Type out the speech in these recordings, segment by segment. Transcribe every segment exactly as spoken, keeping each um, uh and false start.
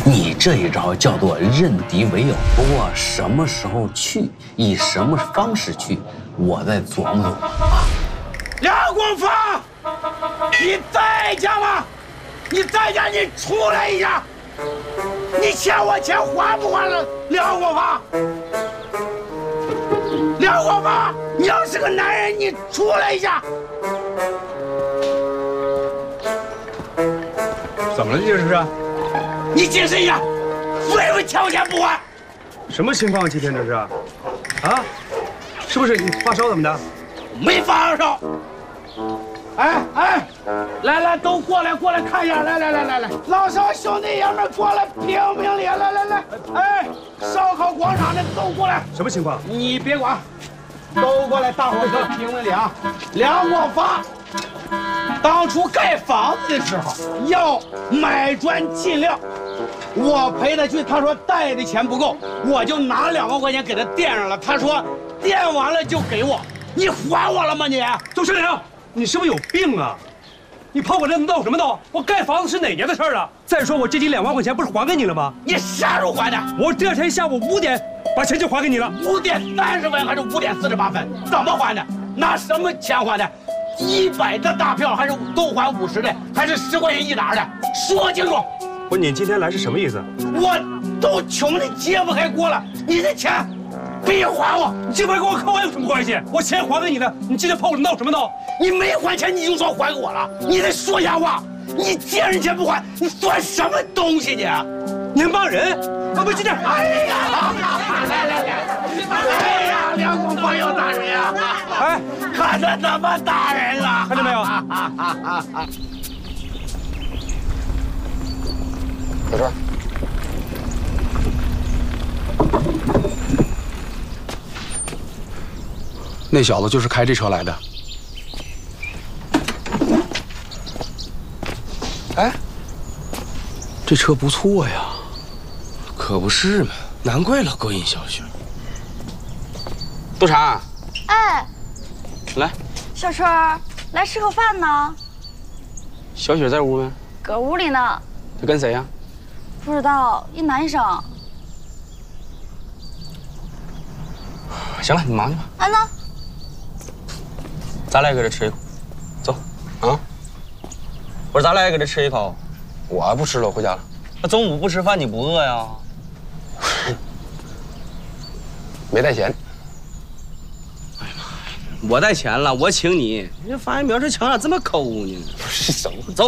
你这一招叫做认敌为友。不过什么时候去，以什么方式去，我再琢磨琢磨啊。 梁国芳，你在家吗？你在家，你出来一下。你欠我钱还不还了？梁国芳，梁国芳，你要是个男人，你出来一下。 怎么了？这是？ 你解释一下，为什么欠我钱不还？ 什么情况？今天这是？啊？是不是你发烧怎么的？ 没发烧。哎哎，来来，都过来过来看一下，来来来来来，老少兄弟爷们过来评评理，来来来，哎，烧烤广场的都过来。 什么情况？ 你别管，都过来，大伙儿说评评理啊。梁国发当初盖房子的时候要买砖进料，我陪他去，他说带的钱不够，我就拿两万块钱给他垫上了，他说垫完了就给我，你还我了吗你？ 周春良，你是不是有病啊？你跑我这闹什么闹？我盖房子是哪年的事儿了？再说我这几两万块钱不是还给你了吗？ 你啥时候还的？ 我第二天下午五点把钱就还给你了。 五点三十分还是五点四十八分？怎么还的？拿什么钱还的？一百的大票还是都还五十的？还是十块钱一沓的？说清楚！ 不是你今天来是什么意思？ 我都穷的揭不开锅了，你的钱必须还我！ 这回跟我跟我有什么关系？我钱还给你了，你今天跑我这闹什么闹？ 你没还钱你就说还给我了，你得说瞎话！你借人钱不还，你算什么东西你？ 你还骂人？啊不，今天， 哎呀，来来来，哎呀，梁公方要打人呀！ 哎， 看他怎么打人了， 看见没有？ 在这儿。那小子就是开这车来的。哎，这车不错呀。 可不是嘛，难怪老勾引小雪。杜长， 哎， 来， 小春儿，来吃口饭呢。 小雪在屋没？ 搁屋里呢。 她跟谁呀？ 不知道，一男生。 行了，你忙去吧。 安呢？ 咱俩搁这吃一口，走。啊？不是，咱俩也搁这吃一口。 我不吃了，我回家了。 那中午不吃饭，你不饿呀？ 没带钱。 哎呀妈呀！我带钱了，我请你。你这发现苗这墙咋这么抠呢？ 不是，走走。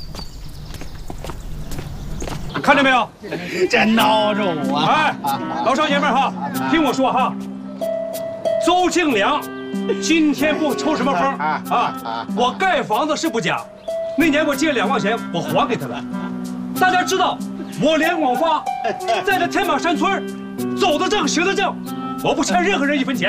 看见没有？ 这孬种啊！ 哎，老少爷们哈，听我说哈，周庆良今天不抽什么风啊！我盖房子是不假，那年我借两万钱，我还给他了。大家知道，我梁广发在这天马山村走得正，行得正，我不欠任何人一分钱。